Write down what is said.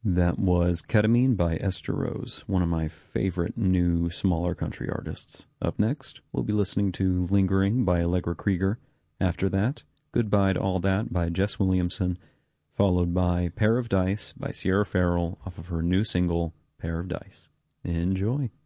That was Ketamine by Esther Rose, one of my favorite new, smaller country artists. Up next, we'll be listening to Lingering by Allegra Krieger. After that, Goodbye to All That by Jess Williamson, followed by Pair of Dice by Sierra Farrell off of her new single, Pair of Dice. Enjoy.